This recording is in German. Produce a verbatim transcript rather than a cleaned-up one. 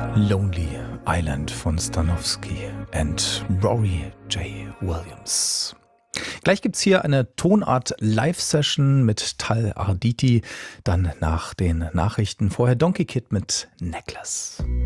Lonely Island von Stanowski and Rory J. Williams. Gleich gibt's hier eine Tonart-Live-Session mit Tal Arditi, dann nach den Nachrichten. Vorher Donkey Kid mit Necklace.